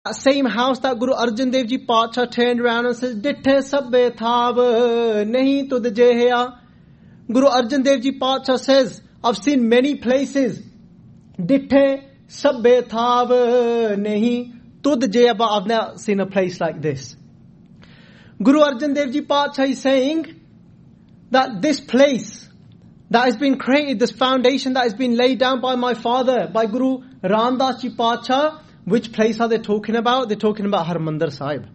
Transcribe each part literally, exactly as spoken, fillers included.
That same house that Guru Arjan Dev Ji Pacha turned around and says, Ditthe sabbe thav nahi tud jehya. Guru Arjan Dev Ji Pacha says, I've seen many places. Ditthe sabbe thav nahi tud jehya, but I've never seen a place like this. Guru Arjan Dev Ji Pacha is saying that this place that has been created, this foundation that has been laid down by my father, by Guru Ramdas Ji Pacha, which place are they talking about? They're talking about Harmandir Sahib.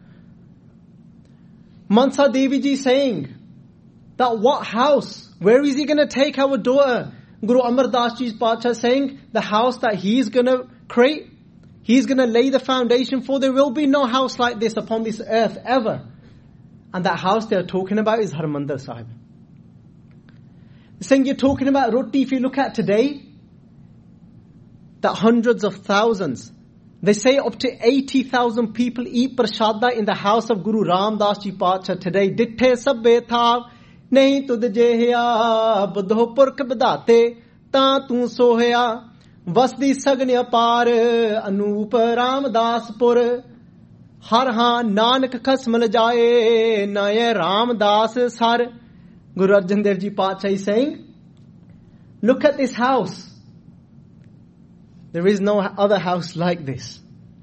Mansa Devi Ji saying that what house? Where is he going to take our daughter? Guru Amar Das Ji Pacha saying the house that he's going to create, he's going to lay the foundation for. There will be no house like this upon this earth ever. And that house they're talking about is Harmandir Sahib. Saying you're talking about roti. If you look at today, that hundreds of thousands, they say up to eighty thousand people eat prashada in the house of Guru Ramdas Ji Pacha today. Ditthe sabbe thav nahi tud jehya, budho purk badate ta tu sohya, vasdi sagni apar anup Ramdaspur, har haan nanak khasmal jaye naye Ramdas sar. Guru Arjan Dev Ji Pacha is saying, look at this house. There is no other house like this.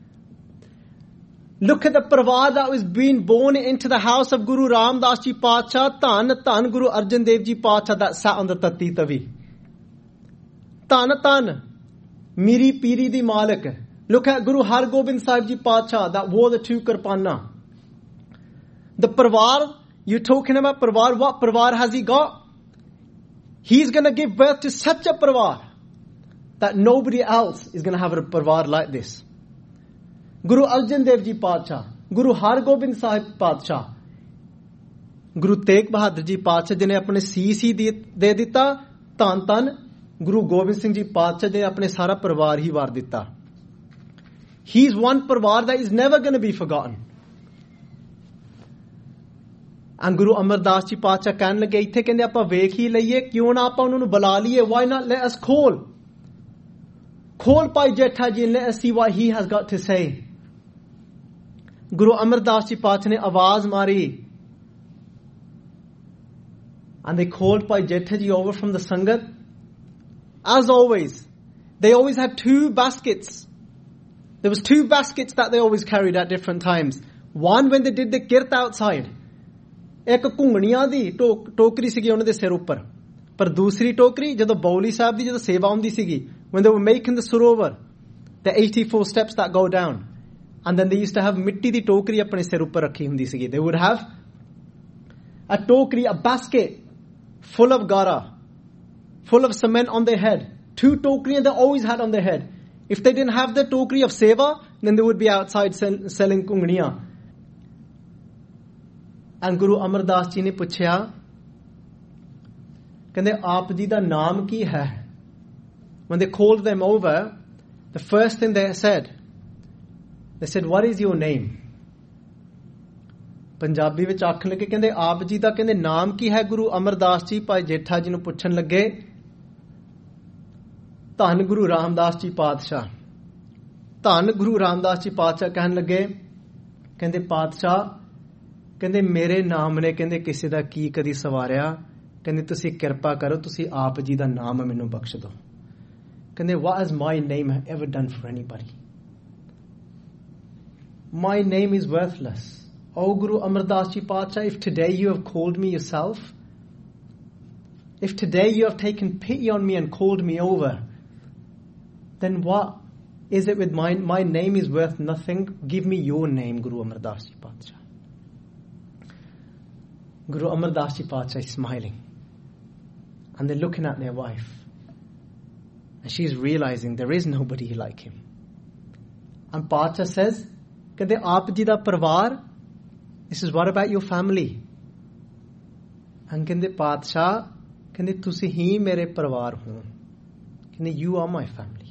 Look at the parvar that was being born into the house of Guru Ramdas Ji Pacha. Tan Tan Guru Arjan Dev Ji Pacha that sat on the Tatti Tavi. Tan Tan Miri Piri di Malik. Look at Guru Har Gobind Sahib Ji Pacha that wore the two kirpana. The parvar, you're talking about parvar. What parvar has he got? He's going to give birth to such a parvar that nobody else is going to have a parvar like this. Guru Arjan Dev Ji Pacha, Guru Har Gobind Sahib Pacha, Guru Tegh Bahadur Ji Pacha जिन्हें अपने सीस ही दे दिता, तान तान Guru Gobind Singh Ji Pacha जिन्हें अपने सारा परिवार ही वार दिता. He is one परिवार that is never going to be forgotten. And Guru Amar Das Ji Pacha कहने लगे इत्थे कहंदे आपां वेख ही लईए क्यों ना आपां उन्हां नूं बुला लईए. Why not let us call? Call Pai Jetha Ji and let us see what he has got to say. Guru Amar Das Ji Pacha ne awaaz mari. And they called Pai Jetha Ji over from the Sangat. As always, they always had two baskets. There was two baskets that they always carried at different times. One when they did the kirt outside. एक घुंगणियां दी टोकरी सीगी उन्हां दे सिर उपर. पर दूसरी टोकरी जदों बौली साहब दी जदों सेवा हुंदी सीगी, when they were making the Sarovar, the eighty-four steps that go down, and then they used to have mitti di टोकरी अपने सिर उपर रखी हुंदी सीगी. They would have a टोकरी, a basket full of gara, full of cement on their head. Two टोकरियां they always had on their head. If they didn't have the टोकरी of seva, then they would be outside sell, selling घुंगणियां. And Guru Amar Das Ji ne puchya, कहंदे आप जी दा नाम की है? When they called them over, the first thing they said, they said, what is your name? Punjabi विच आखन लगे कहंदे आप जी दा कहंदे नाम की है? गुरु अमरदास जी भाई जेठा जी नु पुछन लगे, धन गुरु रामदास जी पातशाह. धन गुरु रामदास जी पातशाह कहन लगे, कहंदे पातशाह, कहंदे मेरे नाम ने कहंदे किसी दा की कदी सवारिया, कहंदे तुसी किरपा करो तुसी आप जी दा नाम मैनू बख्श दो. कहंदे what has my name ever done for anybody? My name is worthless. Oh Guru Amar Das Ji Pacha, if today you have called me yourself, if today you have taken pity on me and called me over, then what is it with mine? My name is worth nothing. Give me your name, Guru Amar Das Ji Pacha. Guru Amar Das Ji Pacha is smiling. And they're looking at their wife. And she's realizing there is nobody like him. And Pacha says, Kade aap ji da parvar, this is what about your family? And kende Pacha, kende tusi hi mere parvar ho. Kende you are my family.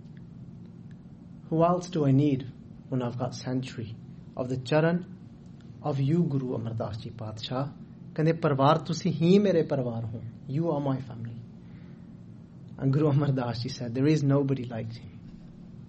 Who else do I need when I've got sanctuary of the charan of you, Guru Amar Das Ji Pacha? Kende parvar tusi hi mere parvar ho. You are my family. And Guru Amar Das Ji said, there is nobody like him.